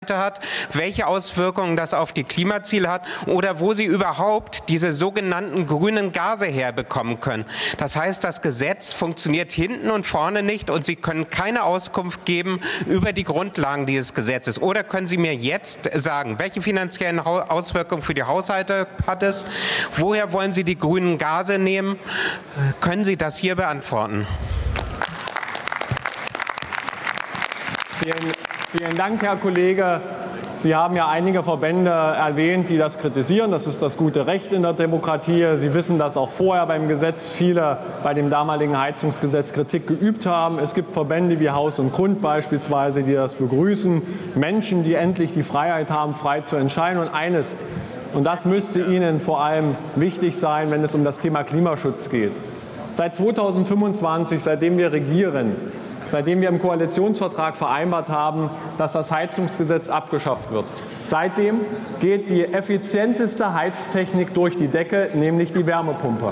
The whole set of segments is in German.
Brennwerte hat, welche Auswirkungen das auf die Klimaziele hat oder wo Sie überhaupt diese sogenannten grünen Gase herbekommen können. Das heißt, das Gesetz funktioniert hinten und vorne nicht und Sie können keine Auskunft geben über die Grundlagen dieses Gesetzes. Oder können Sie mir jetzt sagen, welche finanziellen Auswirkungen für die Haushalte hat es? Woher wollen Sie die grünen Gase nehmen? Können Sie das hier beantworten? Vielen Dank, Herr Kollege. Sie haben ja einige Verbände erwähnt, die das kritisieren. Das ist das gute Recht in der Demokratie. Sie wissen, dass auch vorher beim Gesetz viele bei dem damaligen Heizungsgesetz Kritik geübt haben. Es gibt Verbände wie Haus und Grund beispielsweise, die das begrüßen. Menschen, die endlich die Freiheit haben, frei zu entscheiden. Und das müsste Ihnen vor allem wichtig sein, wenn es um das Thema Klimaschutz geht. Seit 2025, seitdem wir regieren, seitdem wir im Koalitionsvertrag vereinbart haben, dass das Heizungsgesetz abgeschafft wird. Seitdem geht die effizienteste Heiztechnik durch die Decke, nämlich die Wärmepumpe.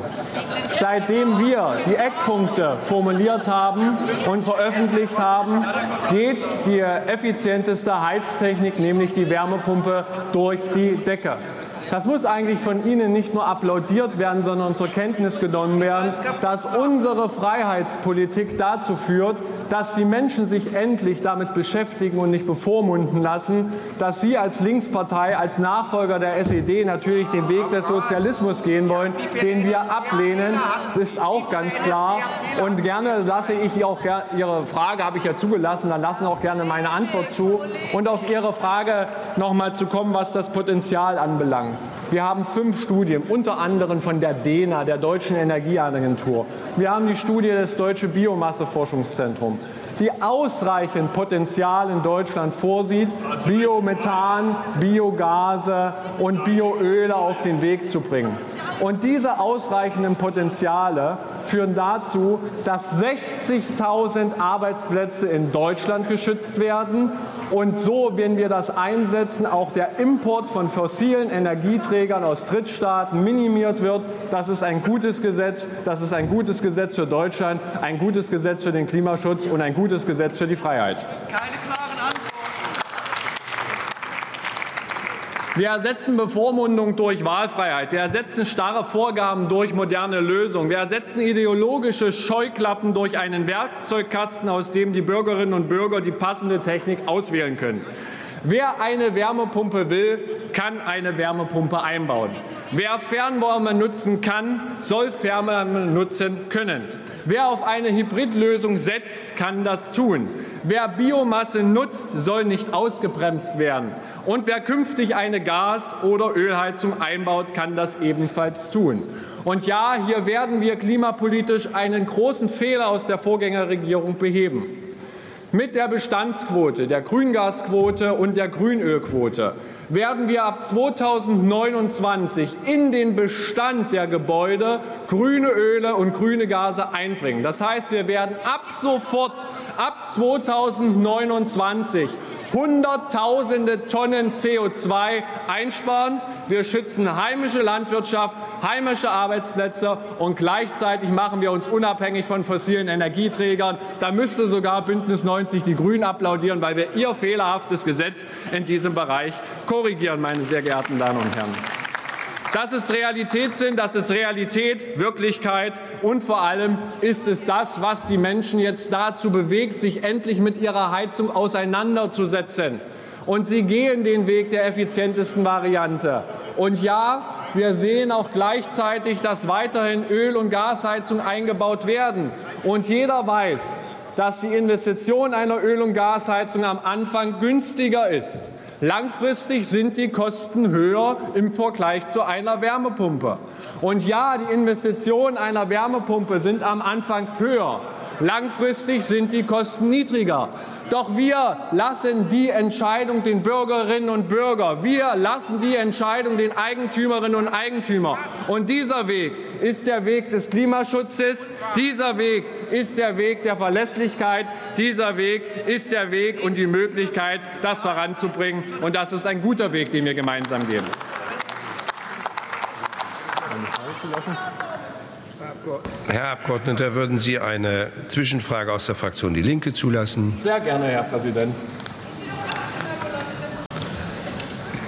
Seitdem wir die Eckpunkte formuliert haben und veröffentlicht haben, geht die effizienteste Heiztechnik, nämlich die Wärmepumpe, durch die Decke. Das muss eigentlich von Ihnen nicht nur applaudiert werden, sondern zur Kenntnis genommen werden, dass unsere Freiheitspolitik dazu führt, dass die Menschen sich endlich damit beschäftigen und nicht bevormunden lassen, dass Sie als Linkspartei, als Nachfolger der SED natürlich den Weg des Sozialismus gehen wollen, den wir ablehnen, ist auch ganz klar. Und gerne lasse ich auch Ihre Frage, habe ich ja zugelassen, dann lassen auch gerne meine Antwort zu. Und auf Ihre Frage noch mal zu kommen, was das Potenzial anbelangt. Wir haben 5 Studien, unter anderem von der DENA, der Deutschen Energieagentur. Wir haben die Studie des Deutsche Biomasseforschungszentrums, die ausreichend Potenzial in Deutschland vorsieht, Biomethan, Biogase und Bioöle auf den Weg zu bringen. Und diese ausreichenden Potenziale führen dazu, dass 60.000 Arbeitsplätze in Deutschland geschützt werden. Und so, wenn wir das einsetzen, auch der Import von fossilen Energieträgern aus Drittstaaten minimiert wird. Das ist ein gutes Gesetz. Das ist ein gutes Gesetz für Deutschland, ein gutes Gesetz für den Klimaschutz und ein gutes Gesetz für die Freiheit. Wir ersetzen Bevormundung durch Wahlfreiheit. Wir ersetzen starre Vorgaben durch moderne Lösungen. Wir ersetzen ideologische Scheuklappen durch einen Werkzeugkasten, aus dem die Bürgerinnen und Bürger die passende Technik auswählen können. Wer eine Wärmepumpe will, kann eine Wärmepumpe einbauen. Wer Fernwärme nutzen kann, soll Fernwärme nutzen können. Wer auf eine Hybridlösung setzt, kann das tun. Wer Biomasse nutzt, soll nicht ausgebremst werden. Und wer künftig eine Gas- oder Ölheizung einbaut, kann das ebenfalls tun. Und ja, hier werden wir klimapolitisch einen großen Fehler aus der Vorgängerregierung beheben. Mit der Bestandsquote, der Grüngasquote und der Grünölquote werden wir ab 2029 in den Bestand der Gebäude grüne Öle und grüne Gase einbringen. Das heißt, wir werden ab sofort, ab 2029, Hunderttausende Tonnen CO2 einsparen. Wir schützen heimische Landwirtschaft, heimische Arbeitsplätze und gleichzeitig machen wir uns unabhängig von fossilen Energieträgern. Da müsste sogar Bündnis 90 die Grünen applaudieren, weil wir ihr fehlerhaftes Gesetz in diesem Bereich korrigieren, meine sehr geehrten Damen und Herren. Das ist Realitätssinn, das ist Realität, Wirklichkeit und vor allem ist es das, was die Menschen jetzt dazu bewegt, sich endlich mit ihrer Heizung auseinanderzusetzen. Und sie gehen den Weg der effizientesten Variante. Und ja, wir sehen auch gleichzeitig, dass weiterhin Öl- und Gasheizungen eingebaut werden. Und jeder weiß, dass die Investition einer Öl- und Gasheizung am Anfang günstiger ist. Langfristig sind die Kosten höher im Vergleich zu einer Wärmepumpe. Und ja, die Investitionen einer Wärmepumpe sind am Anfang höher. Langfristig sind die Kosten niedriger. Doch wir lassen die Entscheidung den Bürgerinnen und Bürgern. Wir lassen die Entscheidung den Eigentümerinnen und Eigentümern. Und dieser Weg ist der Weg des Klimaschutzes. Dieser Weg ist der Weg der Verlässlichkeit. Dieser Weg ist der Weg und die Möglichkeit, das voranzubringen. Und das ist ein guter Weg, den wir gemeinsam gehen. Herr Abgeordneter, würden Sie eine Zwischenfrage aus der Fraktion Die Linke zulassen? Sehr gerne, Herr Präsident.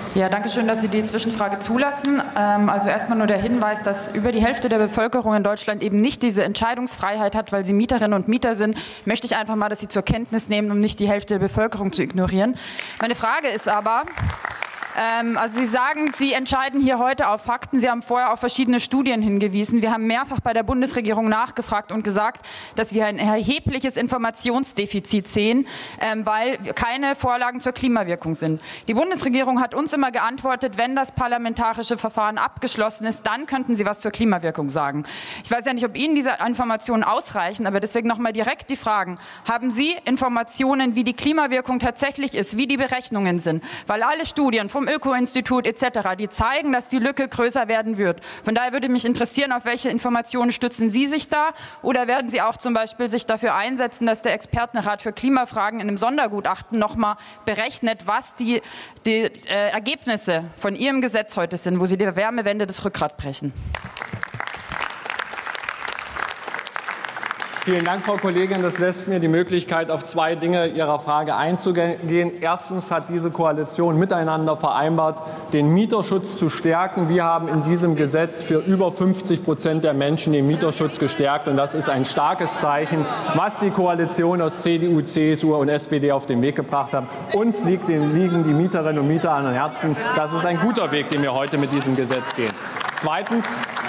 Ja, danke schön, dass Sie die Zwischenfrage zulassen. Also erstmal nur der Hinweis, dass über die Hälfte der Bevölkerung in Deutschland eben nicht diese Entscheidungsfreiheit hat, weil sie Mieterinnen und Mieter sind. Möchte ich einfach mal, dass Sie zur Kenntnis nehmen, um nicht die Hälfte der Bevölkerung zu ignorieren. Meine Frage ist aber, also Sie sagen, Sie entscheiden hier heute auf Fakten. Sie haben vorher auf verschiedene Studien hingewiesen. Wir haben mehrfach bei der Bundesregierung nachgefragt und gesagt, dass wir ein erhebliches Informationsdefizit sehen, weil keine Vorlagen zur Klimawirkung sind. Die Bundesregierung hat uns immer geantwortet, wenn das parlamentarische Verfahren abgeschlossen ist, dann könnten Sie was zur Klimawirkung sagen. Ich weiß ja nicht, ob Ihnen diese Informationen ausreichen, aber deswegen nochmal direkt die Fragen. Haben Sie Informationen, wie die Klimawirkung tatsächlich ist, wie die Berechnungen sind? Weil alle Studien vom Öko-Institut etc., die zeigen, dass die Lücke größer werden wird. Von daher würde mich interessieren, auf welche Informationen stützen Sie sich da? Oder werden Sie auch zum Beispiel sich dafür einsetzen, dass der Expertenrat für Klimafragen in einem Sondergutachten nochmal berechnet, was die Ergebnisse von Ihrem Gesetz heute sind, wo Sie der Wärmewende das Rückgrat brechen? Vielen Dank, Frau Kollegin. Das lässt mir die Möglichkeit, auf zwei Dinge Ihrer Frage einzugehen. Erstens hat diese Koalition miteinander vereinbart, den Mieterschutz zu stärken. Wir haben in diesem Gesetz für über 50% der Menschen den Mieterschutz gestärkt. Und das ist ein starkes Zeichen, was die Koalition aus CDU, CSU und SPD auf den Weg gebracht hat. Uns liegen die Mieterinnen und Mieter an den Herzen. Das ist ein guter Weg, den wir heute mit diesem Gesetz gehen. Zweitens,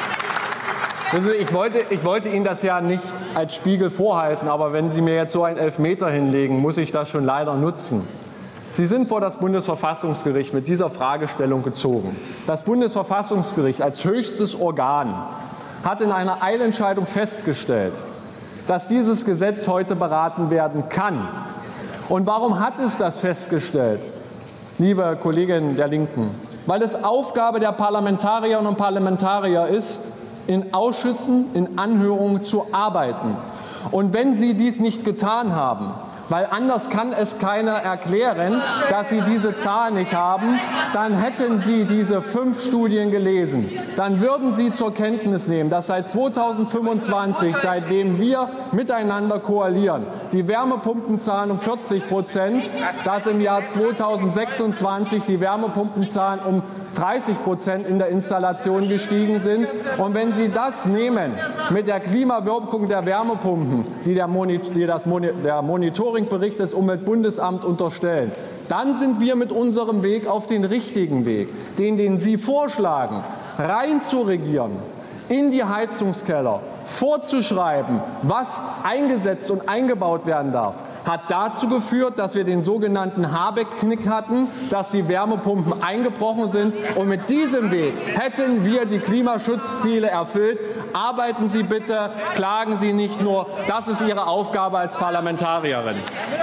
ich wollte Ihnen das ja nicht als Spiegel vorhalten, aber wenn Sie mir jetzt so einen Elfmeter hinlegen, muss ich das schon leider nutzen. Sie sind vor das Bundesverfassungsgericht mit dieser Fragestellung gezogen. Das Bundesverfassungsgericht als höchstes Organ hat in einer Eilentscheidung festgestellt, dass dieses Gesetz heute beraten werden kann. Und warum hat es das festgestellt, liebe Kolleginnen der Linken? Weil es Aufgabe der Parlamentarierinnen und Parlamentarier ist, in Ausschüssen, in Anhörungen zu arbeiten. Und wenn Sie dies nicht getan haben, weil anders kann es keiner erklären, dass Sie diese Zahl nicht haben, dann hätten Sie diese 5 Studien gelesen. Dann würden Sie zur Kenntnis nehmen, dass seit 2025, seitdem wir miteinander koalieren, die Wärmepumpenzahlen um 40%, dass im Jahr 2026 die Wärmepumpenzahlen um 30% in der Installation gestiegen sind. Und wenn Sie das nehmen mit der Klimawirkung der Wärmepumpen, die der Monitoringbericht des Umweltbundesamts unterstellen, dann sind wir mit unserem Weg auf den richtigen Weg, den Sie vorschlagen, reinzuregieren, in die Heizungskeller, vorzuschreiben, was eingesetzt und eingebaut werden darf, hat dazu geführt, dass wir den sogenannten Habeck-Knick hatten, dass die Wärmepumpen eingebrochen sind. Und mit diesem Weg hätten wir die Klimaschutzziele erfüllt. Arbeiten Sie bitte, klagen Sie nicht nur. Das ist Ihre Aufgabe als Parlamentarierin.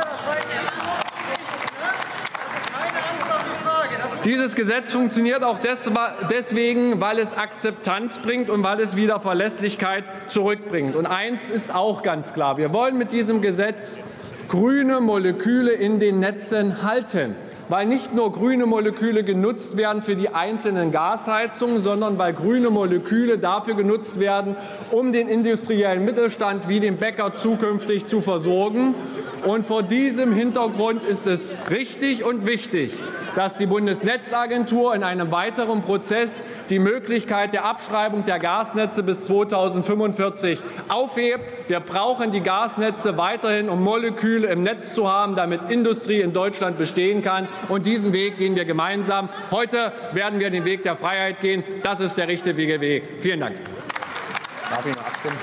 Dieses Gesetz funktioniert auch deswegen, weil es Akzeptanz bringt und weil es wieder Verlässlichkeit zurückbringt. Und eins ist auch ganz klar. Wir wollen mit diesem Gesetz grüne Moleküle in den Netzen halten, weil nicht nur grüne Moleküle genutzt werden für die einzelnen Gasheizungen, sondern weil grüne Moleküle dafür genutzt werden, um den industriellen Mittelstand wie den Bäcker zukünftig zu versorgen. Und vor diesem Hintergrund ist es richtig und wichtig, dass die Bundesnetzagentur in einem weiteren Prozess die Möglichkeit der Abschreibung der Gasnetze bis 2045 aufhebt. Wir brauchen die Gasnetze weiterhin, um Moleküle im Netz zu haben, damit Industrie in Deutschland bestehen kann. Und diesen Weg gehen wir gemeinsam. Heute werden wir den Weg der Freiheit gehen. Das ist der richtige Weg. Vielen Dank. Darf ich noch abstimmen?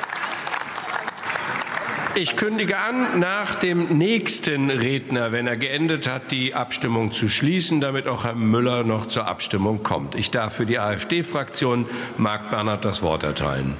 Ich kündige an, nach dem nächsten Redner, wenn er geendet hat, die Abstimmung zu schließen, damit auch Herr Müller noch zur Abstimmung kommt. Ich darf für die AfD-Fraktion Marc Bernhard das Wort erteilen.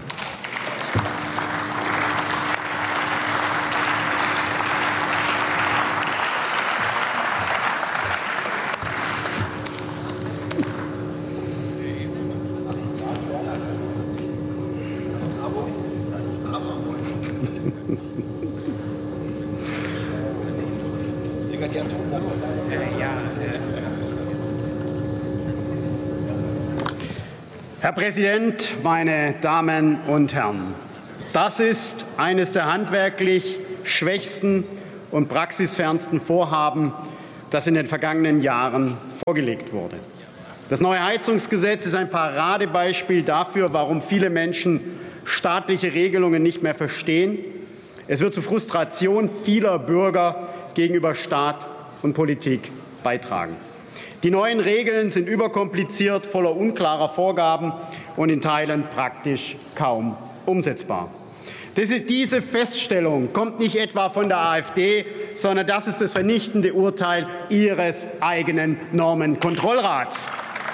Herr Präsident, meine Damen und Herren! Das ist eines der handwerklich schwächsten und praxisfernsten Vorhaben, das in den vergangenen Jahren vorgelegt wurde. Das neue Heizungsgesetz ist ein Paradebeispiel dafür, warum viele Menschen staatliche Regelungen nicht mehr verstehen. Es wird zur Frustration vieler Bürger gegenüber Staat und Politik beitragen. Die neuen Regeln sind überkompliziert, voller unklarer Vorgaben und in Teilen praktisch kaum umsetzbar. Diese Feststellung kommt nicht etwa von der AfD, sondern das ist das vernichtende Urteil Ihres eigenen Normenkontrollrats.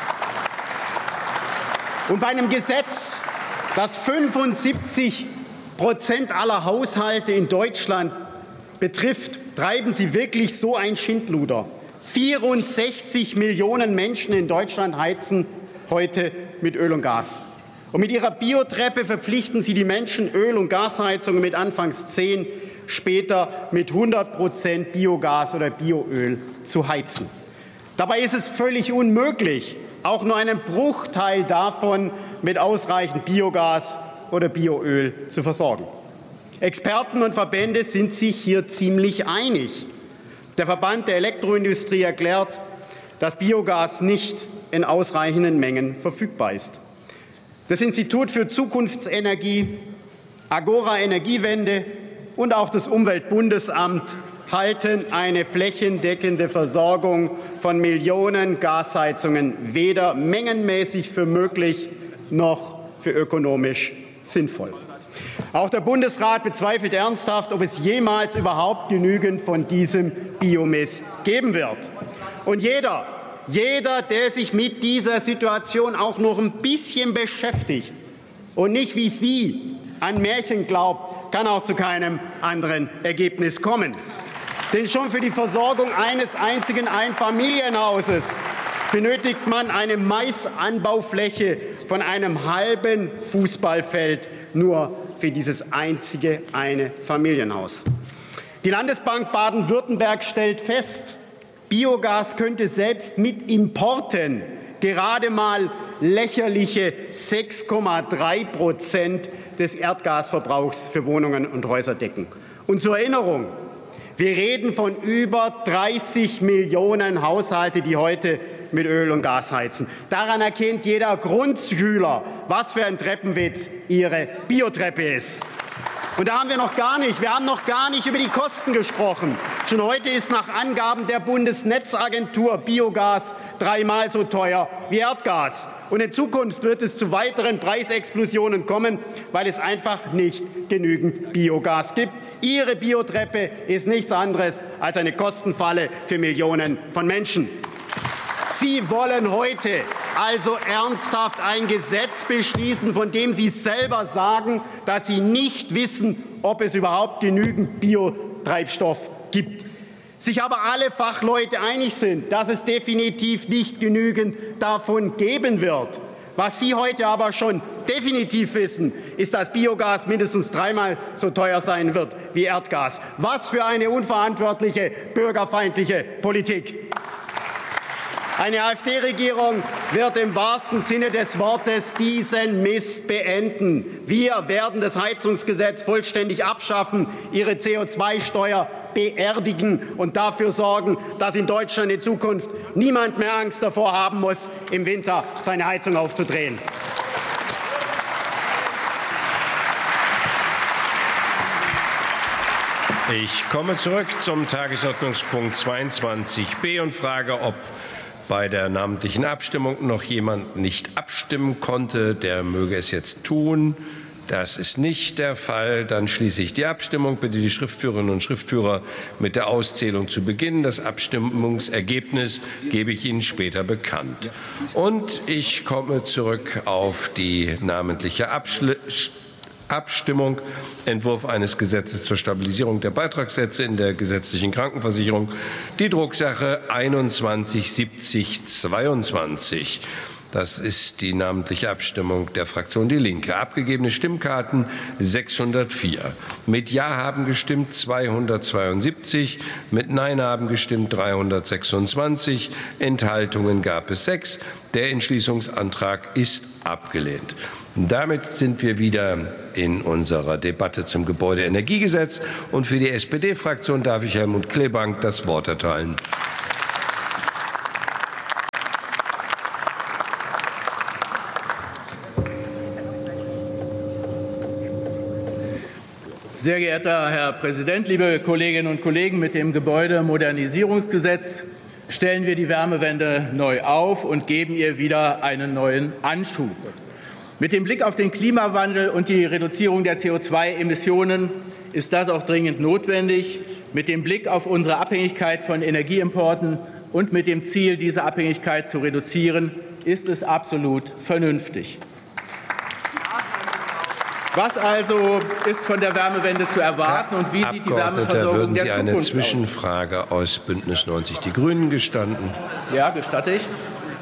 Und bei einem Gesetz, das 75% aller Haushalte in Deutschland betrifft, treiben Sie wirklich so ein Schindluder. 64 Millionen Menschen in Deutschland heizen heute mit Öl und Gas. Und mit Ihrer Biotreppe verpflichten Sie die Menschen, Öl- und Gasheizungen mit anfangs 10, später mit 100% Biogas oder Bioöl zu heizen. Dabei ist es völlig unmöglich, auch nur einen Bruchteil davon mit ausreichend Biogas oder Bioöl zu versorgen. Experten und Verbände sind sich hier ziemlich einig. Der Verband der Elektroindustrie erklärt, dass Biogas nicht in ausreichenden Mengen verfügbar ist. Das Institut für Zukunftsenergie, Agora Energiewende und auch das Umweltbundesamt halten eine flächendeckende Versorgung von Millionen Gasheizungen weder mengenmäßig für möglich noch für ökonomisch sinnvoll. Auch der Bundesrat bezweifelt ernsthaft, ob es jemals überhaupt genügend von diesem Biomist geben wird. Und jeder, der sich mit dieser Situation auch noch ein bisschen beschäftigt und nicht wie Sie an Märchen glaubt, kann auch zu keinem anderen Ergebnis kommen. Denn schon für die Versorgung eines einzigen Einfamilienhauses benötigt man eine Maisanbaufläche von einem halben Fußballfeld nur für dieses einzige eine Familienhaus. Die Landesbank Baden-Württemberg stellt fest, Biogas könnte selbst mit Importen gerade mal lächerliche 6,3% des Erdgasverbrauchs für Wohnungen und Häuser decken. Und zur Erinnerung, wir reden von über 30 Millionen Haushalte, die heute mit Öl und Gas heizen. Daran erkennt jeder Grundschüler, was für ein Treppenwitz Ihre Biotreppe ist. Und da haben wir noch gar nicht über die Kosten gesprochen. Schon heute ist nach Angaben der Bundesnetzagentur Biogas 3-mal so teuer wie Erdgas. Und in Zukunft wird es zu weiteren Preisexplosionen kommen, weil es einfach nicht genügend Biogas gibt. Ihre Biotreppe ist nichts anderes als eine Kostenfalle für Millionen von Menschen. Sie wollen heute also ernsthaft ein Gesetz beschließen, von dem Sie selber sagen, dass Sie nicht wissen, ob es überhaupt genügend Biotreibstoff gibt. Sich aber alle Fachleute einig sind, dass es definitiv nicht genügend davon geben wird. Was Sie heute aber schon definitiv wissen, ist, dass Biogas mindestens 3-mal so teuer sein wird wie Erdgas. Was für eine unverantwortliche, bürgerfeindliche Politik! Eine AfD-Regierung wird im wahrsten Sinne des Wortes diesen Mist beenden. Wir werden das Heizungsgesetz vollständig abschaffen, Ihre CO2-Steuer beerdigen und dafür sorgen, dass in Deutschland in Zukunft niemand mehr Angst davor haben muss, im Winter seine Heizung aufzudrehen. Ich komme zurück zum Tagesordnungspunkt 22b und frage, ob bei der namentlichen Abstimmung noch jemand nicht abstimmen konnte. Der möge es jetzt tun. Das ist nicht der Fall. Dann schließe ich die Abstimmung. Bitte die Schriftführerinnen und Schriftführer mit der Auszählung zu beginnen. Das Abstimmungsergebnis gebe ich Ihnen später bekannt. Und ich komme zurück auf die namentliche Abstimmung, Entwurf eines Gesetzes zur Stabilisierung der Beitragssätze in der gesetzlichen Krankenversicherung, die Drucksache 217022. Das ist die namentliche Abstimmung der Fraktion Die Linke. Abgegebene Stimmkarten 604. Mit Ja haben gestimmt 272, mit Nein haben gestimmt 326, Enthaltungen gab es 6. Der Entschließungsantrag ist abgelehnt. Damit sind wir wieder in unserer Debatte zum Gebäudeenergiegesetz. Und für die SPD-Fraktion darf ich Helmut Kleebank das Wort erteilen. Sehr geehrter Herr Präsident, liebe Kolleginnen und Kollegen! Mit dem Gebäudemodernisierungsgesetz stellen wir die Wärmewende neu auf und geben ihr wieder einen neuen Anschub. Mit dem Blick auf den Klimawandel und die Reduzierung der CO2-Emissionen ist das auch dringend notwendig. Mit dem Blick auf unsere Abhängigkeit von Energieimporten und mit dem Ziel, diese Abhängigkeit zu reduzieren, ist es absolut vernünftig. Was also ist von der Wärmewende zu erwarten und wie sieht die Wärmeversorgung der Zukunft aus? Würden Sie eine Zwischenfrage aus Bündnis 90 Die Grünen gestatten? Ja, gestatte ich.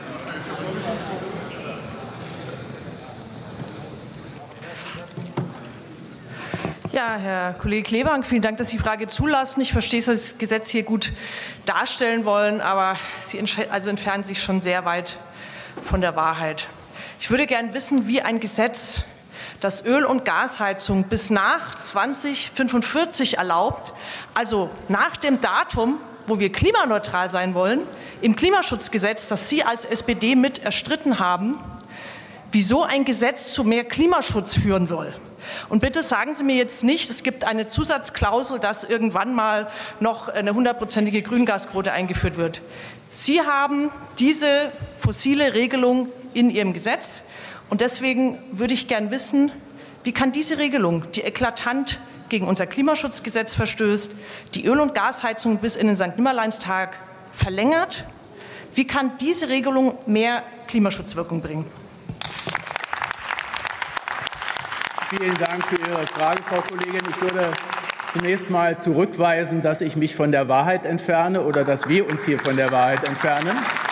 Ja, Herr Kollege Klebank, vielen Dank, dass Sie die Frage zulassen. Ich verstehe, dass Sie das Gesetz hier gut darstellen wollen, aber Sie entfernen sich schon sehr weit von der Wahrheit. Ich würde gern wissen, wie ein Gesetz, das Öl- und Gasheizung bis nach 2045 erlaubt, also nach dem Datum, wo wir klimaneutral sein wollen, im Klimaschutzgesetz, das Sie als SPD mit erstritten haben, wieso ein Gesetz zu mehr Klimaschutz führen soll. Und bitte sagen Sie mir jetzt nicht, es gibt eine Zusatzklausel, dass irgendwann mal noch eine 100-prozentige Grüngasquote eingeführt wird. Sie haben diese fossile Regelung in Ihrem Gesetz. Und deswegen würde ich gern wissen, wie kann diese Regelung, die eklatant gegen unser Klimaschutzgesetz verstößt, die Öl- und Gasheizung bis in den St. Nimmerleinstag verlängert, wie kann diese Regelung mehr Klimaschutzwirkung bringen? Vielen Dank für Ihre Frage, Frau Kollegin. Ich würde zunächst mal zurückweisen, dass ich mich von der Wahrheit entferne oder dass wir uns hier von der Wahrheit entfernen.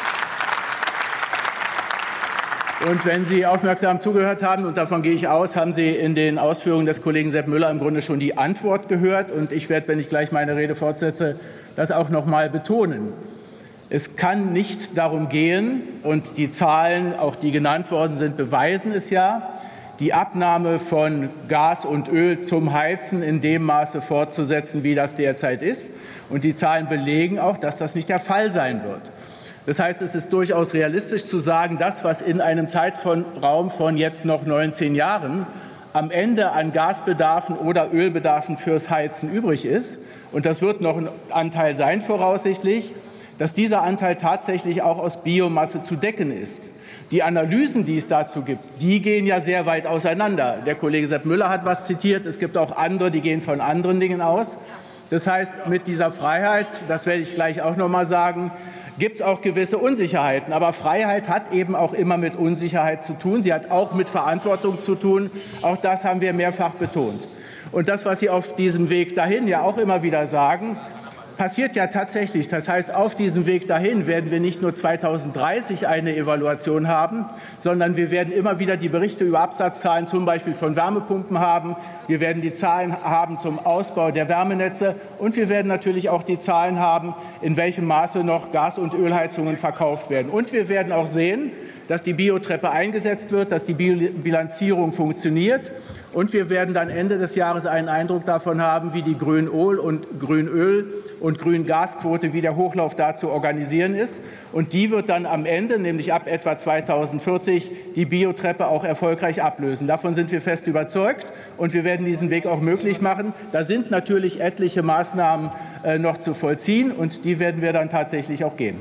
Und wenn Sie aufmerksam zugehört haben, und davon gehe ich aus, haben Sie in den Ausführungen des Kollegen Sepp Müller im Grunde schon die Antwort gehört. Und ich werde, wenn ich gleich meine Rede fortsetze, das auch noch mal betonen. Es kann nicht darum gehen, und die Zahlen, auch die genannt worden sind, beweisen es ja, die Abnahme von Gas und Öl zum Heizen in dem Maße fortzusetzen, wie das derzeit ist. Und die Zahlen belegen auch, dass das nicht der Fall sein wird. Das heißt, es ist durchaus realistisch zu sagen, das, was in einem Zeitraum von jetzt noch 19 Jahren am Ende an Gasbedarfen oder Ölbedarfen fürs Heizen übrig ist, und das wird noch ein Anteil sein voraussichtlich, dass dieser Anteil tatsächlich auch aus Biomasse zu decken ist. Die Analysen, die es dazu gibt, die gehen ja sehr weit auseinander. Der Kollege Sepp Müller hat was zitiert, es gibt auch andere, die gehen von anderen Dingen aus. Das heißt, mit dieser Freiheit, das werde ich gleich auch noch mal sagen, gibt es auch gewisse Unsicherheiten. Aber Freiheit hat eben auch immer mit Unsicherheit zu tun. Sie hat auch mit Verantwortung zu tun. Auch das haben wir mehrfach betont. Und das, was Sie auf diesem Weg dahin ja auch immer wieder sagen, passiert ja tatsächlich. Das heißt, auf diesem Weg dahin werden wir nicht nur 2030 eine Evaluation haben, sondern wir werden immer wieder die Berichte über Absatzzahlen zum Beispiel von Wärmepumpen haben. Wir werden die Zahlen haben zum Ausbau der Wärmenetze. Und wir werden natürlich auch die Zahlen haben, in welchem Maße noch Gas- und Ölheizungen verkauft werden. Und wir werden auch sehen, dass die Biotreppe eingesetzt wird, dass die Bilanzierung funktioniert. Und wir werden dann Ende des Jahres einen Eindruck davon haben, wie die Grünöl- und Grüngasquote, wie der Hochlauf da zu organisieren ist. Und die wird dann am Ende, nämlich ab etwa 2040, die Biotreppe auch erfolgreich ablösen. Davon sind wir fest überzeugt. Und wir werden diesen Weg auch möglich machen. Da sind natürlich etliche Maßnahmen noch zu vollziehen. Und die werden wir dann tatsächlich auch gehen.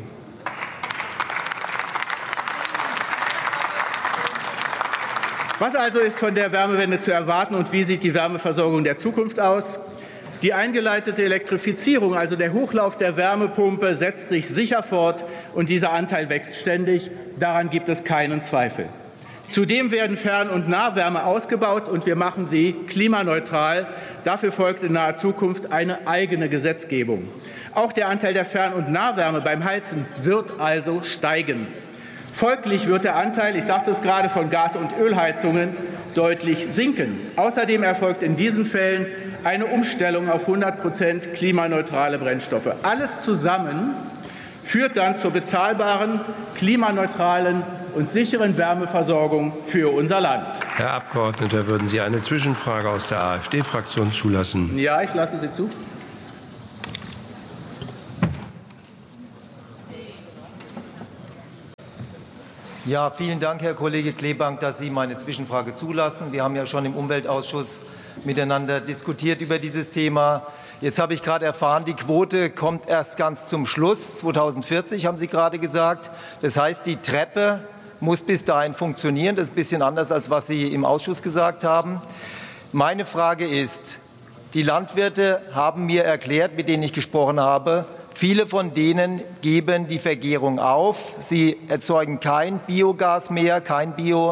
Was also ist von der Wärmewende zu erwarten und wie sieht die Wärmeversorgung der Zukunft aus? Die eingeleitete Elektrifizierung, also der Hochlauf der Wärmepumpe, setzt sich sicher fort und dieser Anteil wächst ständig. Daran gibt es keinen Zweifel. Zudem werden Fern- und Nahwärme ausgebaut und wir machen sie klimaneutral. Dafür folgt in naher Zukunft eine eigene Gesetzgebung. Auch der Anteil der Fern- und Nahwärme beim Heizen wird also steigen. Folglich wird der Anteil, ich sagte es gerade, von Gas- und Ölheizungen deutlich sinken. Außerdem erfolgt in diesen Fällen eine Umstellung auf 100% klimaneutrale Brennstoffe. Alles zusammen führt dann zur bezahlbaren, klimaneutralen und sicheren Wärmeversorgung für unser Land. Herr Abgeordneter, würden Sie eine Zwischenfrage aus der AfD-Fraktion zulassen? Ja, ich lasse sie zu. Ja, vielen Dank, Herr Kollege Klebank, dass Sie meine Zwischenfrage zulassen. Wir haben ja schon im Umweltausschuss miteinander diskutiert über dieses Thema. Jetzt habe ich gerade erfahren, die Quote kommt erst ganz zum Schluss, 2040 haben Sie gerade gesagt. Das heißt, die Treppe muss bis dahin funktionieren. Das ist ein bisschen anders, als was Sie im Ausschuss gesagt haben. Meine Frage ist, die Landwirte haben mir erklärt, mit denen ich gesprochen habe, viele von denen geben die Vergärung auf. Sie erzeugen kein Biogas mehr, kein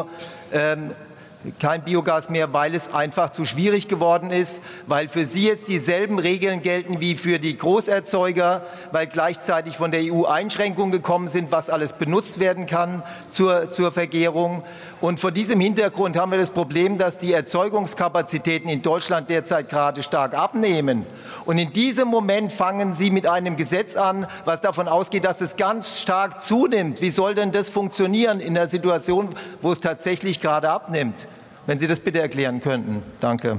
Biogas mehr, weil es einfach zu schwierig geworden ist, weil für sie jetzt dieselben Regeln gelten wie für die Großerzeuger, weil gleichzeitig von der EU Einschränkungen gekommen sind, was alles benutzt werden kann zur Vergärung. Und vor diesem Hintergrund haben wir das Problem, dass die Erzeugungskapazitäten in Deutschland derzeit gerade stark abnehmen. Und in diesem Moment fangen Sie mit einem Gesetz an, was davon ausgeht, dass es ganz stark zunimmt. Wie soll denn das funktionieren in der Situation, wo es tatsächlich gerade abnimmt? Wenn Sie das bitte erklären könnten. Danke.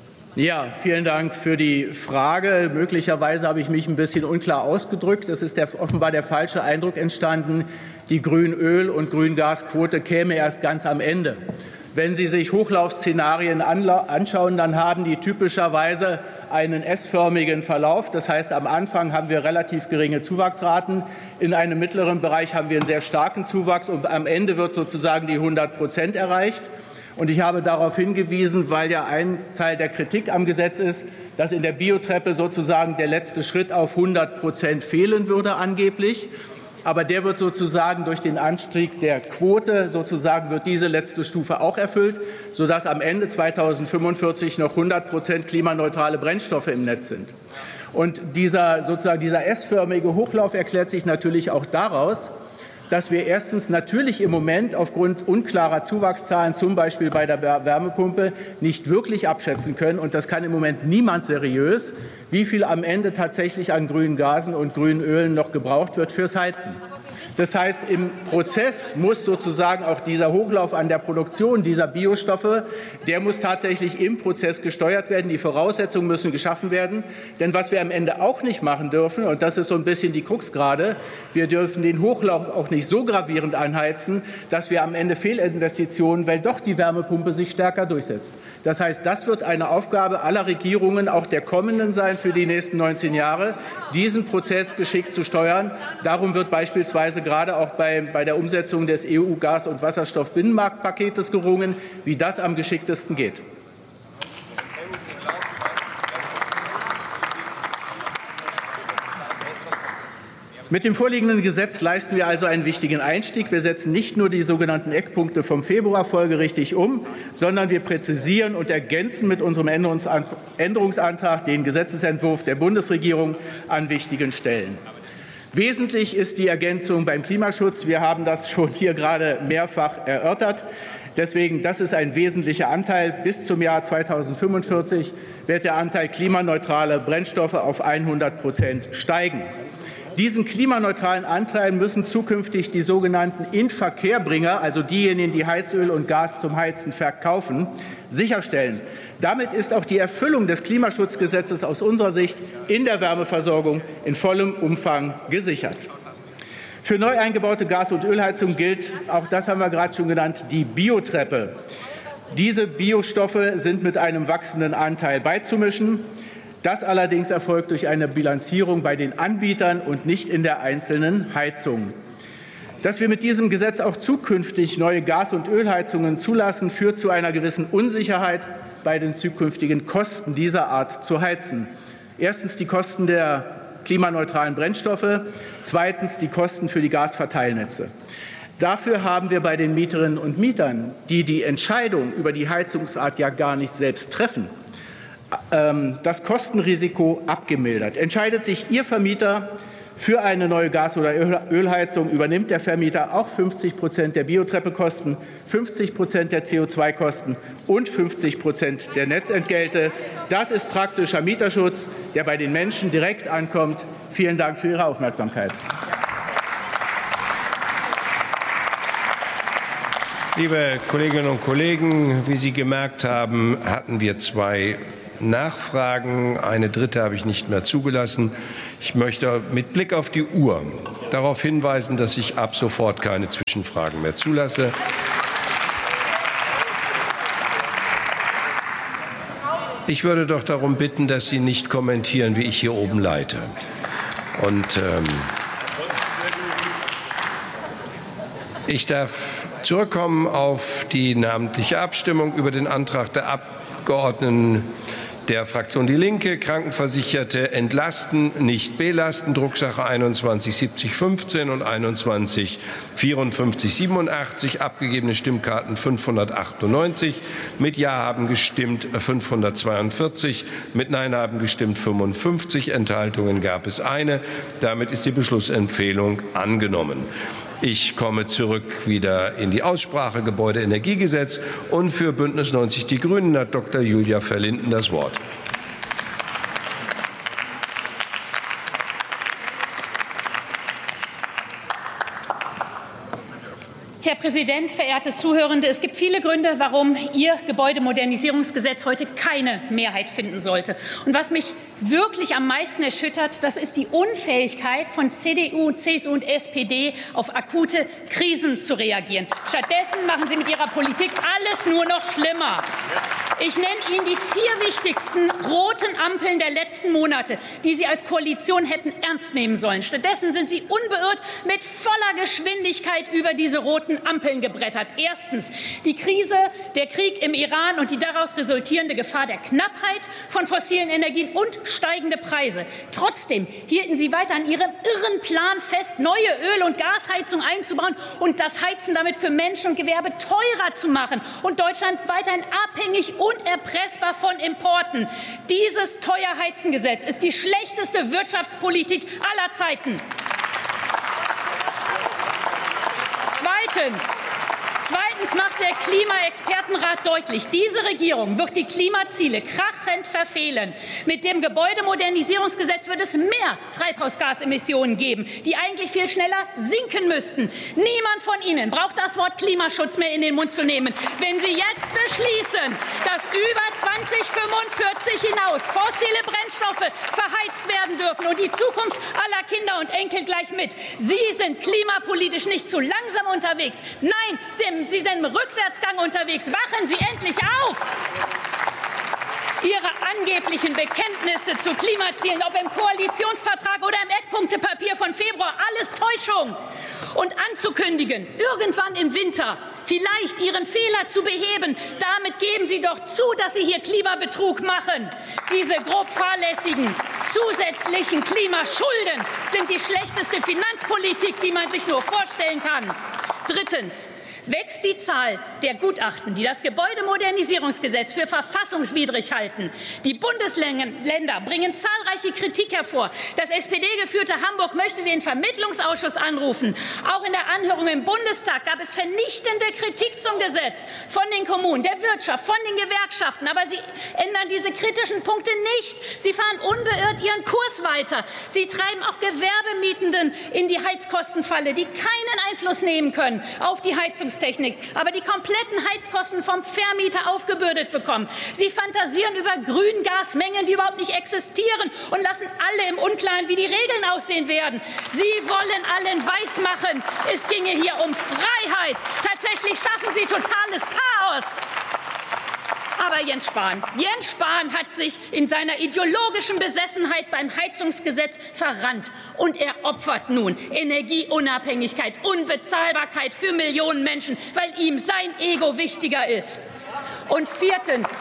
Ja, vielen Dank für die Frage. Möglicherweise habe ich mich ein bisschen unklar ausgedrückt. Es ist offenbar der falsche Eindruck entstanden, die Grünöl- und Grüngasquote käme erst ganz am Ende. Wenn Sie sich Hochlaufszenarien anschauen, dann haben die typischerweise einen S-förmigen Verlauf. Das heißt, am Anfang haben wir relativ geringe Zuwachsraten. In einem mittleren Bereich haben wir einen sehr starken Zuwachs und am Ende wird sozusagen die 100% erreicht. Und ich habe darauf hingewiesen, weil ja ein Teil der Kritik am Gesetz ist, dass in der Biotreppe sozusagen der letzte Schritt auf 100% fehlen würde angeblich. Aber der wird sozusagen durch den Anstieg der Quote sozusagen wird diese letzte Stufe auch erfüllt, sodass am Ende 2045 noch 100% klimaneutrale Brennstoffe im Netz sind. Und dieser S-förmige Hochlauf erklärt sich natürlich auch daraus, dass wir erstens natürlich im Moment aufgrund unklarer Zuwachszahlen, zum Beispiel bei der Wärmepumpe, nicht wirklich abschätzen können, und das kann im Moment niemand seriös, wie viel am Ende tatsächlich an grünen Gasen und grünen Ölen noch gebraucht wird fürs Heizen. Das heißt, im Prozess muss sozusagen auch dieser Hochlauf an der Produktion dieser Biostoffe, der muss tatsächlich im Prozess gesteuert werden. Die Voraussetzungen müssen geschaffen werden. Denn was wir am Ende auch nicht machen dürfen, und das ist so ein bisschen die Krux gerade, wir dürfen den Hochlauf auch nicht so gravierend anheizen, dass wir am Ende Fehlinvestitionen, weil doch die Wärmepumpe sich stärker durchsetzt. Das heißt, das wird eine Aufgabe aller Regierungen, auch der kommenden sein für die nächsten 19 Jahre, diesen Prozess geschickt zu steuern. Darum wird beispielsweise gerade auch bei der Umsetzung des EU-Gas- und Wasserstoff-Binnenmarktpaketes gerungen, wie das am geschicktesten geht. Mit dem vorliegenden Gesetz leisten wir also einen wichtigen Einstieg. Wir setzen nicht nur die sogenannten Eckpunkte vom Februar folgerichtig um, sondern wir präzisieren und ergänzen mit unserem Änderungsantrag den Gesetzesentwurf der Bundesregierung an wichtigen Stellen. Wesentlich ist die Ergänzung beim Klimaschutz. Wir haben das schon hier gerade mehrfach erörtert. Deswegen, das ist ein wesentlicher Anteil. Bis zum Jahr 2045 wird der Anteil klimaneutraler Brennstoffe auf 100% steigen. Diesen klimaneutralen Anteil müssen zukünftig die sogenannten Inverkehrbringer, also diejenigen, die Heizöl und Gas zum Heizen verkaufen, sicherstellen. Damit ist auch die Erfüllung des Klimaschutzgesetzes aus unserer Sicht in der Wärmeversorgung in vollem Umfang gesichert. Für neu eingebaute Gas- und Ölheizung gilt, auch das haben wir gerade schon genannt, die Biotreppe. Diese Biostoffe sind mit einem wachsenden Anteil beizumischen. Das allerdings erfolgt durch eine Bilanzierung bei den Anbietern und nicht in der einzelnen Heizung. Dass wir mit diesem Gesetz auch zukünftig neue Gas- und Ölheizungen zulassen, führt zu einer gewissen Unsicherheit bei den zukünftigen Kosten dieser Art zu heizen. Erstens die Kosten der klimaneutralen Brennstoffe, zweitens die Kosten für die Gasverteilnetze. Dafür haben wir bei den Mieterinnen und Mietern, die die Entscheidung über die Heizungsart ja gar nicht selbst treffen, das Kostenrisiko abgemildert. Entscheidet sich Ihr Vermieter für eine neue Gas- oder Ölheizung, übernimmt der Vermieter auch 50% der Biotreppekosten, 50% der CO2-Kosten und 50% der Netzentgelte. Das ist praktischer Mieterschutz, der bei den Menschen direkt ankommt. Vielen Dank für Ihre Aufmerksamkeit. Liebe Kolleginnen und Kollegen, wie Sie gemerkt haben, hatten wir 2 Nachfragen. Eine dritte habe ich nicht mehr zugelassen. Ich möchte mit Blick auf die Uhr darauf hinweisen, dass ich ab sofort keine Zwischenfragen mehr zulasse. Ich würde doch darum bitten, dass Sie nicht kommentieren, wie ich hier oben leite. Und ich darf zurückkommen auf die namentliche Abstimmung über den Antrag der Abgeordneten der Fraktion Die Linke, Krankenversicherte entlasten, nicht belasten, Drucksache 21/7015 und 21/5487, abgegebene Stimmkarten 598, mit Ja haben gestimmt 542, mit Nein haben gestimmt 55, Enthaltungen gab es eine. Damit ist die Beschlussempfehlung angenommen. Ich komme zurück wieder in die Aussprache Gebäudeenergiegesetz und für Bündnis 90 Die Grünen hat Dr. Julia Verlinden das Wort. Herr Präsident, verehrte Zuhörende! Es gibt viele Gründe, warum Ihr Gebäudemodernisierungsgesetz heute keine Mehrheit finden sollte. Und was mich wirklich am meisten erschüttert, das ist die Unfähigkeit von CDU, CSU und SPD, auf akute Krisen zu reagieren. Stattdessen machen Sie mit Ihrer Politik alles nur noch schlimmer. Ich nenne Ihnen die 4 wichtigsten roten Ampeln der letzten Monate, die Sie als Koalition hätten ernst nehmen sollen. Stattdessen sind Sie unbeirrt mit voller Geschwindigkeit über diese roten Ampeln gebrettert. Erstens die Krise, der Krieg im Iran und die daraus resultierende Gefahr der Knappheit von fossilen Energien und steigende Preise. Trotzdem hielten Sie weiter an Ihrem irren Plan fest, neue Öl- und Gasheizung einzubauen und das Heizen damit für Menschen und Gewerbe teurer zu machen und Deutschland weiterhin abhängig und erpressbar von Importen. Dieses Teuerheizengesetz ist die schlechteste Wirtschaftspolitik aller Zeiten. Zweitens macht der Klimaexpertenrat deutlich, diese Regierung wird die Klimaziele krachend verfehlen. Mit dem Gebäudemodernisierungsgesetz wird es mehr Treibhausgasemissionen geben, die eigentlich viel schneller sinken müssten. Niemand von Ihnen braucht das Wort Klimaschutz mehr in den Mund zu nehmen, wenn Sie jetzt beschließen, dass über 2045 hinaus fossile Brennstoffe verheizt werden dürfen und die Zukunft aller Kinder und Enkel gleich mit. Sie sind klimapolitisch nicht zu langsam unterwegs. Nein, Sie sind im Rückwärtsgang unterwegs. Wachen Sie endlich auf! Ihre angeblichen Bekenntnisse zu Klimazielen, ob im Koalitionsvertrag oder im Eckpunktepapier von Februar, alles Täuschung. Und anzukündigen, irgendwann im Winter vielleicht Ihren Fehler zu beheben, damit geben Sie doch zu, dass Sie hier Klimabetrug machen. Diese grob fahrlässigen zusätzlichen Klimaschulden sind die schlechteste Finanzpolitik, die man sich nur vorstellen kann. Drittens wächst die Zahl der Gutachten, die das Gebäudemodernisierungsgesetz für verfassungswidrig halten. Die Bundesländer bringen zahlreiche Kritik hervor. Das SPD-geführte Hamburg möchte den Vermittlungsausschuss anrufen. Auch in der Anhörung im Bundestag gab es vernichtende Kritik zum Gesetz von den Kommunen, der Wirtschaft, von den Gewerkschaften. Aber Sie ändern diese kritischen Punkte nicht. Sie fahren unbeirrt Ihren Kurs weiter. Sie treiben auch Gewerbemietenden in die Heizkostenfalle, die keinen Einfluss nehmen können auf die Heizungstechnik, aber die kompletten Heizkosten vom Vermieter aufgebürdet bekommen. Sie fantasieren über Grüngasmengen, die überhaupt nicht existieren und lassen alle im Unklaren, wie die Regeln aussehen werden. Sie wollen allen weismachen, es ginge hier um Freiheit. Tatsächlich schaffen Sie totales Chaos. Aber Jens Spahn hat sich in seiner ideologischen Besessenheit beim Heizungsgesetz verrannt. Und er opfert nun Energieunabhängigkeit, Unbezahlbarkeit für Millionen Menschen, weil ihm sein Ego wichtiger ist. Und viertens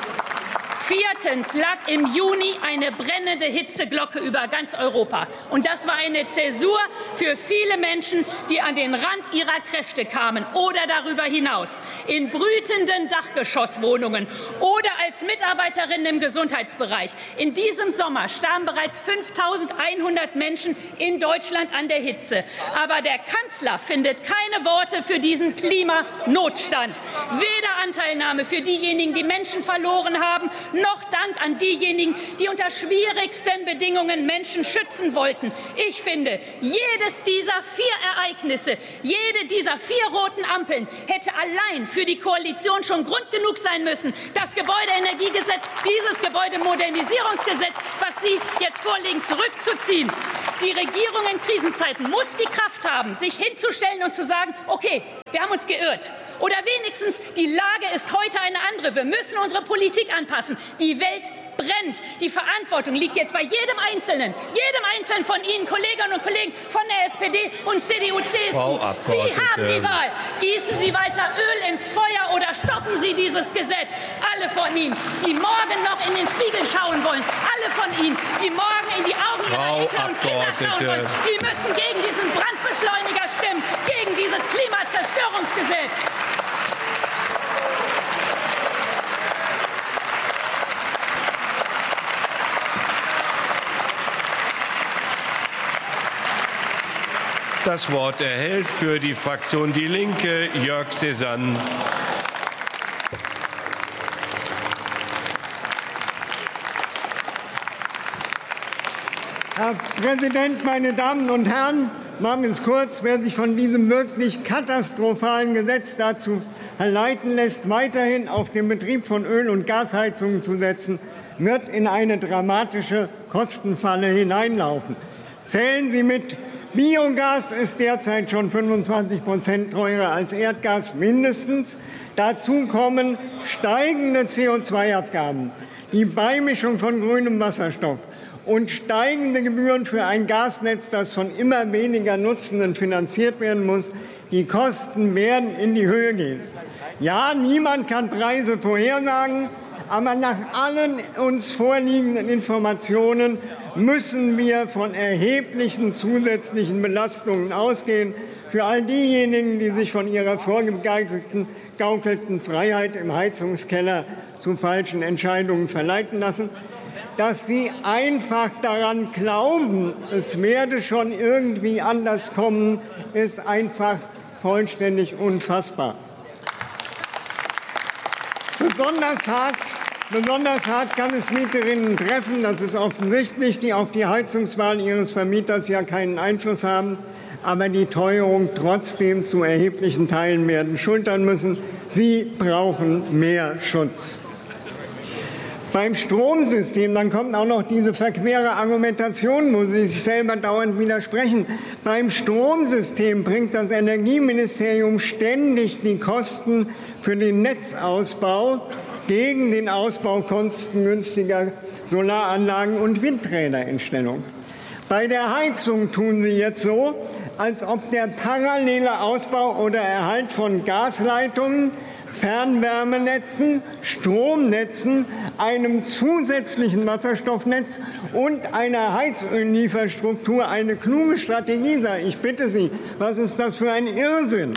lag im Juni eine brennende Hitzeglocke über ganz Europa. Und das war eine Zäsur für viele Menschen, die an den Rand ihrer Kräfte kamen oder darüber hinaus, in brütenden Dachgeschosswohnungen oder als Mitarbeiterinnen im Gesundheitsbereich. In diesem Sommer starben bereits 5.100 Menschen in Deutschland an der Hitze. Aber der Kanzler findet keine Worte für diesen Klimanotstand. Weder Anteilnahme für diejenigen, die Menschen verloren haben, noch Dank an diejenigen, die unter schwierigsten Bedingungen Menschen schützen wollten. Ich finde, jedes dieser 4 Ereignisse, jede dieser 4 roten Ampeln hätte allein für die Koalition schon Grund genug sein müssen, das Gebäudeenergiegesetz, dieses Gebäudemodernisierungsgesetz, was Sie jetzt vorlegen, zurückzuziehen. Die Regierung in Krisenzeiten muss die Kraft haben, sich hinzustellen und zu sagen, okay, wir haben uns geirrt. Oder wenigstens, die Lage ist heute eine andere. Wir müssen unsere Politik anpassen. Die Welt brennt. Die Verantwortung liegt jetzt bei jedem Einzelnen von Ihnen, Kolleginnen und Kollegen von der SPD und CDU, CSU. Sie haben die Wahl. Gießen Sie weiter Öl ins Feuer oder stoppen Sie dieses Gesetz. Alle von Ihnen, die morgen noch in den Spiegel schauen wollen, alle von Ihnen, die morgen in die Augen ihrer Enkel und Kinder schauen wollen, die müssen gegen diesen Brandbeschleuniger stimmen, gegen dieses Klimazerstörungsgesetz. Das Wort erhält für die Fraktion Die Linke Jörg Cézanne. Herr Präsident, meine Damen und Herren! Machen wir es kurz. Wer sich von diesem wirklich katastrophalen Gesetz dazu verleiten lässt, weiterhin auf den Betrieb von Öl- und Gasheizungen zu setzen, wird in eine dramatische Kostenfalle hineinlaufen. Zählen Sie mit. Biogas ist derzeit schon 25% teurer als Erdgas mindestens. Dazu kommen steigende CO2-Abgaben, die Beimischung von grünem Wasserstoff und steigende Gebühren für ein Gasnetz, das von immer weniger Nutzenden finanziert werden muss. Die Kosten werden in die Höhe gehen. Ja, niemand kann Preise vorhersagen, aber nach allen uns vorliegenden Informationen müssen wir von erheblichen zusätzlichen Belastungen ausgehen für all diejenigen, die sich von ihrer vorgegaukelten Freiheit im Heizungskeller zu falschen Entscheidungen verleiten lassen. Dass sie einfach daran glauben, es werde schon irgendwie anders kommen, ist einfach vollständig unfassbar. Besonders hart kann es Mieterinnen treffen, das ist offensichtlich, die auf die Heizungswahl ihres Vermieters ja keinen Einfluss haben, aber die Teuerung trotzdem zu erheblichen Teilen werden schultern müssen. Sie brauchen mehr Schutz. Beim Stromsystem, dann kommt auch noch diese verquere Argumentation, wo Sie sich selber dauernd widersprechen. Beim Stromsystem bringt das Energieministerium ständig die Kosten für den Netzausbau gegen den Ausbau kostengünstiger Solaranlagen und Windräder in Stellung. Bei der Heizung tun Sie jetzt so, als ob der parallele Ausbau oder Erhalt von Gasleitungen, Fernwärmenetzen, Stromnetzen, einem zusätzlichen Wasserstoffnetz und einer Heizöllieferstruktur eine kluge Strategie sei. Ich bitte Sie, was ist das für ein Irrsinn?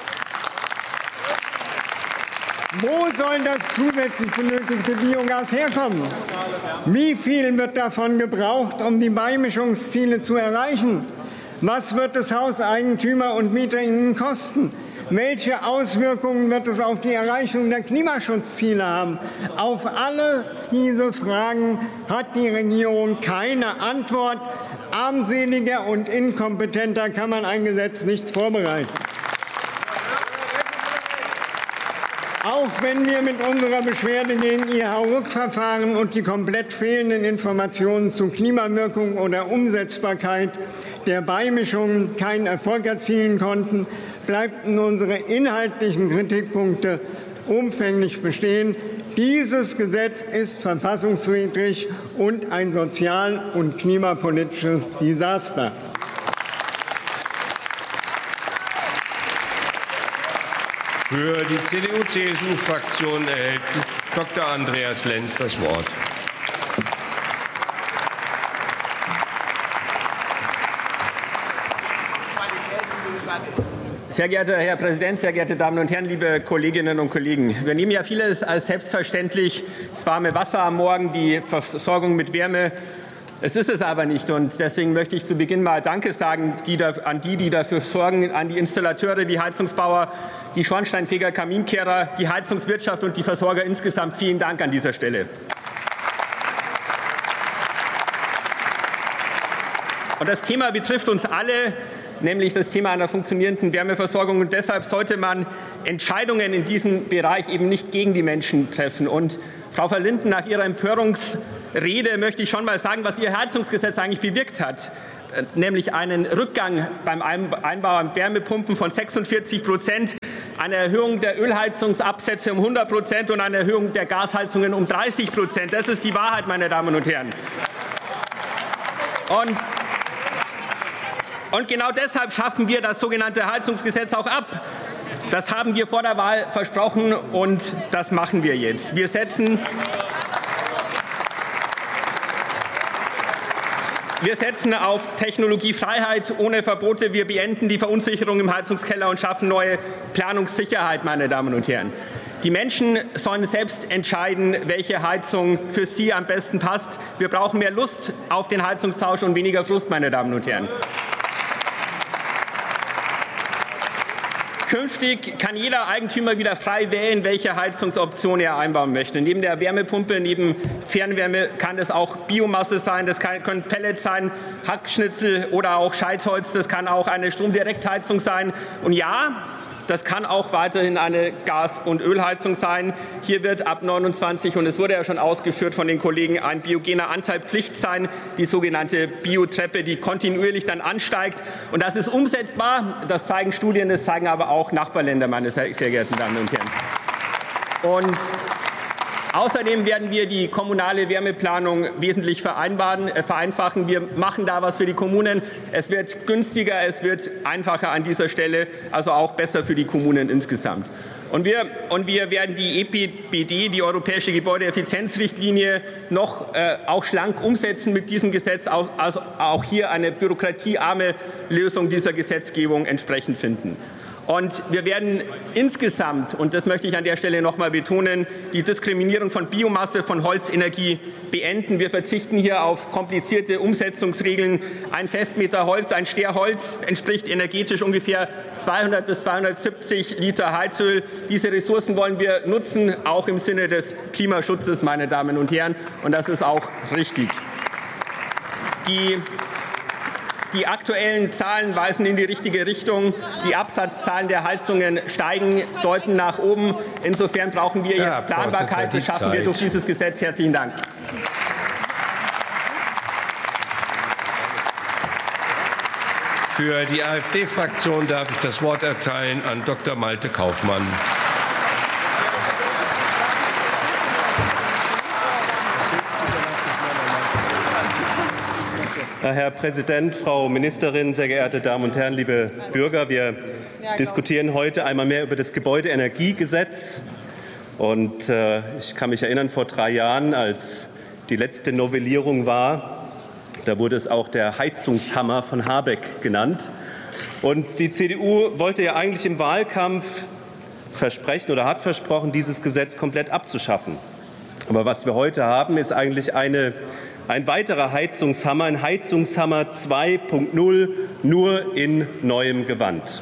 Wo soll das zusätzlich benötigte Biogas herkommen? Wie viel wird davon gebraucht, um die Beimischungsziele zu erreichen? Was wird es Hauseigentümer und MieterInnen kosten? Welche Auswirkungen wird es auf die Erreichung der Klimaschutzziele haben? Auf alle diese Fragen hat die Regierung keine Antwort. Armseliger und inkompetenter kann man ein Gesetz nicht vorbereiten. Auch wenn wir mit unserer Beschwerde gegen Ihr Hauruck-Verfahren und die komplett fehlenden Informationen zu Klimawirkung oder Umsetzbarkeit der Beimischungen keinen Erfolg erzielen konnten, bleiben unsere inhaltlichen Kritikpunkte umfänglich bestehen. Dieses Gesetz ist verfassungswidrig und ein sozial- und klimapolitisches Desaster. Für die CDU-CSU-Fraktion erhält Dr. Andreas Lenz das Wort. Sehr geehrter Herr Präsident, sehr geehrte Damen und Herren, liebe Kolleginnen und Kollegen! Wir nehmen ja vieles als selbstverständlich, das warme Wasser am Morgen, die Versorgung mit Wärme. Es ist es aber nicht, und deswegen möchte ich zu Beginn mal Danke sagen an die dafür sorgen, an die Installateure, die Heizungsbauer, die Schornsteinfeger, Kaminkehrer, die Heizungswirtschaft und die Versorger insgesamt. Vielen Dank an dieser Stelle. Und das Thema betrifft uns alle, nämlich das Thema einer funktionierenden Wärmeversorgung. Und deshalb sollte man Entscheidungen in diesem Bereich eben nicht gegen die Menschen treffen. Und Frau Verlinden, nach Ihrer Empörungsrede möchte ich schon mal sagen, was Ihr Heizungsgesetz eigentlich bewirkt hat. Nämlich einen Rückgang beim Einbau an Wärmepumpen von 46%. eine Erhöhung der Ölheizungsabsätze um 100% und eine Erhöhung der Gasheizungen um 30%. Das ist die Wahrheit, meine Damen und Herren. Und genau deshalb schaffen wir das sogenannte Heizungsgesetz auch ab. Das haben wir vor der Wahl versprochen und das machen wir jetzt. Wir setzen auf Technologiefreiheit ohne Verbote. Wir beenden die Verunsicherung im Heizungskeller und schaffen neue Planungssicherheit, meine Damen und Herren. Die Menschen sollen selbst entscheiden, welche Heizung für sie am besten passt. Wir brauchen mehr Lust auf den Heizungstausch und weniger Frust, meine Damen und Herren. Künftig kann jeder Eigentümer wieder frei wählen, welche Heizungsoption er einbauen möchte. Neben der Wärmepumpe, neben Fernwärme kann es auch Biomasse sein, das können Pellets sein, Hackschnitzel oder auch Scheitholz, das kann auch eine Stromdirektheizung sein. Und ja, das kann auch weiterhin eine Gas- und Ölheizung sein. Hier wird ab 29, und es wurde ja schon ausgeführt von den Kollegen, ein biogener Anteil Pflicht sein, die sogenannte Biotreppe, die kontinuierlich dann ansteigt. Und das ist umsetzbar, das zeigen Studien, das zeigen aber auch Nachbarländer, meine sehr geehrten Damen und Herren. Und außerdem werden wir die kommunale Wärmeplanung wesentlich vereinfachen. Wir machen da was für die Kommunen. Es wird günstiger, es wird einfacher an dieser Stelle, also auch besser für die Kommunen insgesamt. Und wir werden die EPBD, die Europäische Gebäudeeffizienzrichtlinie, noch auch schlank umsetzen mit diesem Gesetz, also auch hier eine bürokratiearme Lösung dieser Gesetzgebung entsprechend finden. Und wir werden insgesamt, und das möchte ich an der Stelle noch mal betonen, die Diskriminierung von Biomasse, von Holzenergie beenden. Wir verzichten hier auf komplizierte Umsetzungsregeln. Ein Festmeter Holz, ein Sterholz entspricht energetisch ungefähr 200 bis 270 Liter Heizöl. Diese Ressourcen wollen wir nutzen, auch im Sinne des Klimaschutzes, meine Damen und Herren. Und das ist auch richtig. Die aktuellen Zahlen weisen in die richtige Richtung. Die Absatzzahlen der Heizungen steigen, deuten nach oben. Insofern brauchen wir jetzt Planbarkeit. Das schaffen wir durch dieses Gesetz. Herzlichen Dank. Für die AfD-Fraktion darf ich das Wort erteilen an Dr. Malte Kaufmann. Herr Präsident, Frau Ministerin, sehr geehrte Damen und Herren, liebe Bürger! Wir diskutieren heute einmal mehr über das Gebäudeenergiegesetz. Und ich kann mich erinnern, vor 3 Jahren, als die letzte Novellierung war, da wurde es auch der Heizungshammer von Habeck genannt. Und die CDU wollte ja eigentlich im Wahlkampf versprechen oder hat versprochen, dieses Gesetz komplett abzuschaffen. Aber was wir heute haben, ist eigentlich ein weiterer Heizungshammer, ein Heizungshammer 2.0, nur in neuem Gewand.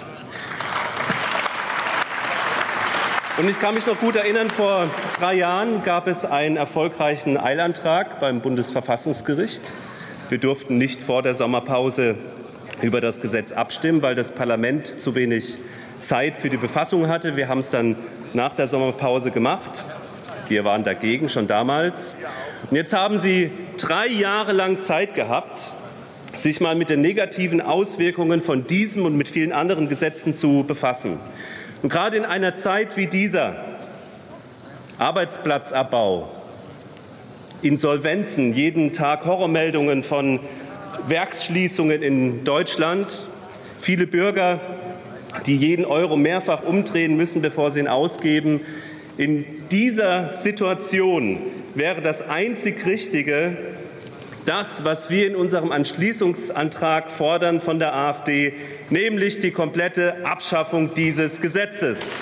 Und ich kann mich noch gut erinnern, vor 3 Jahren gab es einen erfolgreichen Eilantrag beim Bundesverfassungsgericht. Wir durften nicht vor der Sommerpause über das Gesetz abstimmen, weil das Parlament zu wenig Zeit für die Befassung hatte. Wir haben es dann nach der Sommerpause gemacht. Wir waren dagegen, schon damals. Und jetzt haben Sie 3 Jahre lang Zeit gehabt, sich mal mit den negativen Auswirkungen von diesem und mit vielen anderen Gesetzen zu befassen. Und gerade in einer Zeit wie dieser, Arbeitsplatzabbau, Insolvenzen, jeden Tag Horrormeldungen von Werksschließungen in Deutschland, viele Bürger, die jeden Euro mehrfach umdrehen müssen, bevor sie ihn ausgeben. In dieser Situation wäre das einzig Richtige, das, was wir in unserem Entschließungsantrag fordern von der AfD, nämlich die komplette Abschaffung dieses Gesetzes.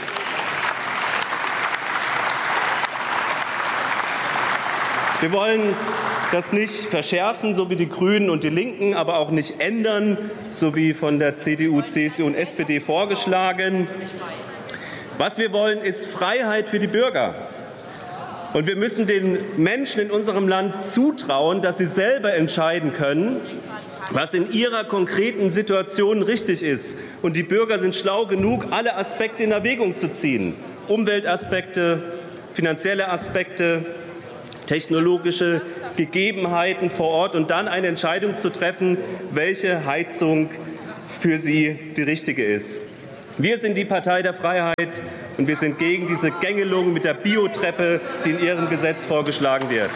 Wir wollen das nicht verschärfen, so wie die Grünen und die Linken, aber auch nicht ändern, so wie von der CDU, CSU und SPD vorgeschlagen. Was wir wollen, ist Freiheit für die Bürger. Und wir müssen den Menschen in unserem Land zutrauen, dass sie selber entscheiden können, was in ihrer konkreten Situation richtig ist. Und die Bürger sind schlau genug, alle Aspekte in Erwägung zu ziehen. Umweltaspekte, finanzielle Aspekte, technologische Gegebenheiten vor Ort und dann eine Entscheidung zu treffen, welche Heizung für sie die richtige ist. Wir sind die Partei der Freiheit und wir sind gegen diese Gängelung mit der Biotreppe, die in Ihrem Gesetz vorgeschlagen wird.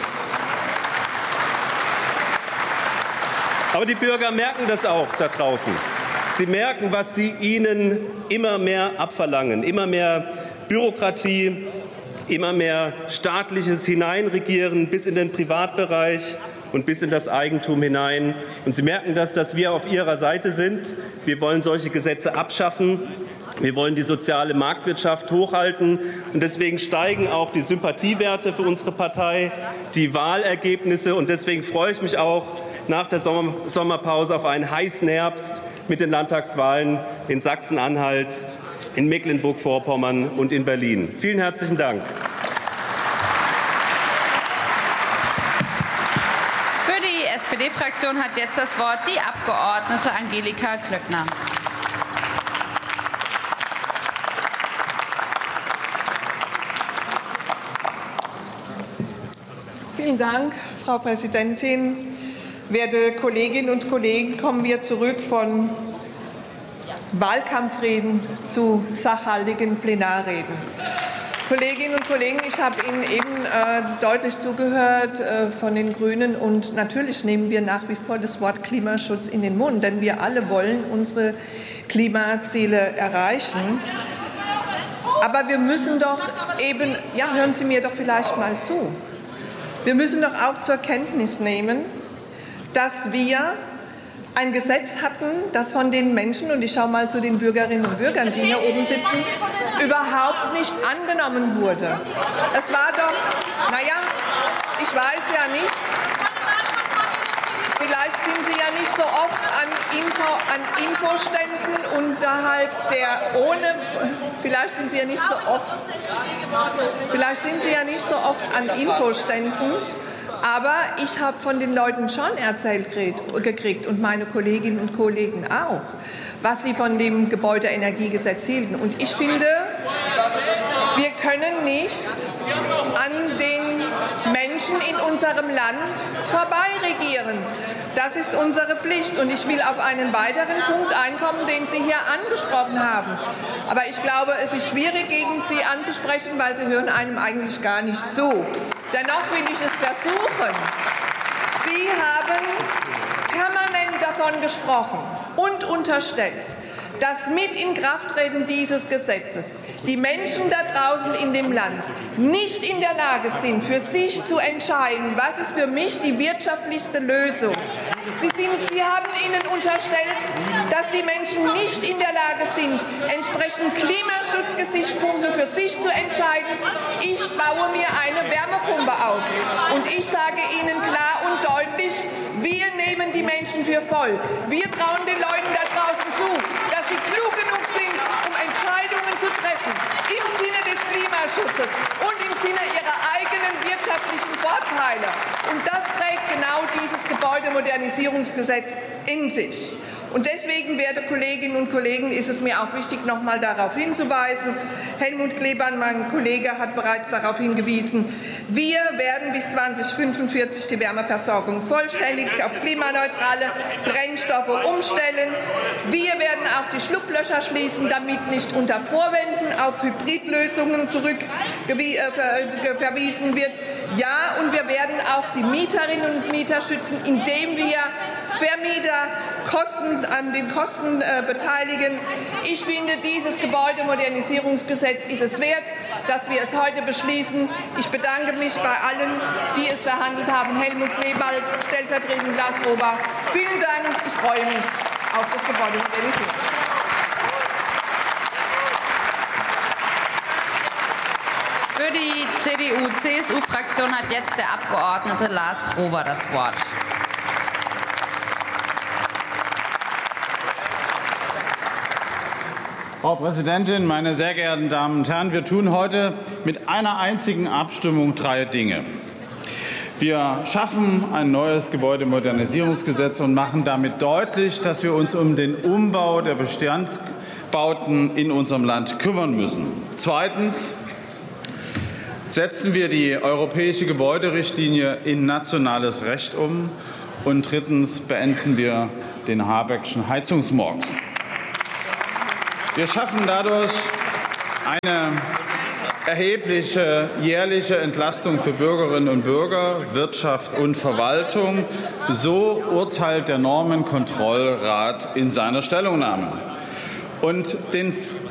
Aber die Bürger merken das auch da draußen. Sie merken, was Sie ihnen immer mehr abverlangen, immer mehr Bürokratie, immer mehr staatliches Hineinregieren bis in den Privatbereich und bis in das Eigentum hinein. Und Sie merken das, dass wir auf Ihrer Seite sind. Wir wollen solche Gesetze abschaffen. Wir wollen die soziale Marktwirtschaft hochhalten. Und deswegen steigen auch die Sympathiewerte für unsere Partei, die Wahlergebnisse. Und deswegen freue ich mich auch nach der Sommerpause auf einen heißen Herbst mit den Landtagswahlen in Sachsen-Anhalt, in Mecklenburg-Vorpommern und in Berlin. Vielen herzlichen Dank. Für die SPD-Fraktion hat jetzt das Wort die Abgeordnete Angelika Klöckner. Vielen Dank, Frau Präsidentin. Werte Kolleginnen und Kollegen, kommen wir zurück von Wahlkampfreden zu sachhaltigen Plenarreden. Kolleginnen und Kollegen, ich habe Ihnen eben deutlich zugehört von den Grünen, und natürlich nehmen wir nach wie vor das Wort Klimaschutz in den Mund, denn wir alle wollen unsere Klimaziele erreichen. Aber wir müssen doch eben, ja, hören Sie mir doch vielleicht mal zu, wir müssen doch auch zur Kenntnis nehmen, dass wir ein Gesetz hatten, das von den Menschen, und ich schaue mal zu den Bürgerinnen und Bürgern, die hier oben sitzen, überhaupt nicht angenommen wurde. Es war doch, naja, ich weiß ja nicht, vielleicht sind Sie ja nicht so oft an Infoständen unterhalb der vielleicht sind Sie ja nicht so oft an Infoständen. Aber ich habe von den Leuten schon erzählt gekriegt, und meine Kolleginnen und Kollegen auch, was sie von dem Gebäudeenergiegesetz hielten. Und ich finde, wir können nicht an den Menschen in unserem Land vorbeiregieren. Das ist unsere Pflicht. Und ich will auf einen weiteren Punkt einkommen, den Sie hier angesprochen haben. Aber ich glaube, es ist schwierig, gegen Sie anzusprechen, weil Sie hören einem eigentlich gar nicht zu. Dennoch will ich es versuchen. Sie haben permanent davon gesprochen und unterstellt, dass mit Inkrafttreten dieses Gesetzes die Menschen da draußen in dem Land nicht in der Lage sind, für sich zu entscheiden, was ist für mich die wirtschaftlichste Lösung. Sie haben ihnen unterstellt, dass die Menschen nicht in der Lage sind, entsprechend Klimaschutzgesichtspunkten für sich zu entscheiden. Ich baue mir eine Wärmepumpe auf. Und ich sage Ihnen klar und deutlich, wir nehmen die Menschen für voll. Wir trauen den Leuten da draußen zu, dass sie klug genug sind, um Entscheidungen zu treffen, im Sinne des Klimaschutzes und im Sinne ihrer eigenen wirtschaftlichen Vorteile. Und das trägt genau dieses Gebäudemodernisierungsgesetz in sich. Und deswegen, werte Kolleginnen und Kollegen, ist es mir auch wichtig, noch einmal darauf hinzuweisen. Helmut Kleban, mein Kollege, hat bereits darauf hingewiesen, wir werden bis 2045 die Wärmeversorgung vollständig auf klimaneutrale Brennstoffe umstellen. Wir werden auch die Schlupflöcher schließen, damit nicht unter Vorwänden auf Hybridlösungen verwiesen wird. Ja, und wir werden auch die Mieterinnen und Mieter schützen, indem wir Vermieter an den Kosten beteiligen. Ich finde, dieses Gebäudemodernisierungsgesetz ist es wert, dass wir es heute beschließen. Ich bedanke mich bei allen, die es verhandelt haben. Helmut Kleban, stellvertretend Lars Rober. Vielen Dank. Ich freue mich auf das Gebäudemodernisierung. Für die CDU-CSU-Fraktion hat jetzt der Abgeordnete Lars Rober das Wort. Frau Präsidentin, meine sehr geehrten Damen und Herren! Wir tun heute mit einer einzigen Abstimmung 3 Dinge. Wir schaffen ein neues Gebäudemodernisierungsgesetz und machen damit deutlich, dass wir uns um den Umbau der Bestandsbauten in unserem Land kümmern müssen. Zweitens setzen wir die europäische Gebäuderichtlinie in nationales Recht um. Und drittens beenden wir den Habeckschen Heizungsmurks. Wir schaffen dadurch eine erhebliche jährliche Entlastung für Bürgerinnen und Bürger, Wirtschaft und Verwaltung. So urteilt der Normenkontrollrat in seiner Stellungnahme. Und den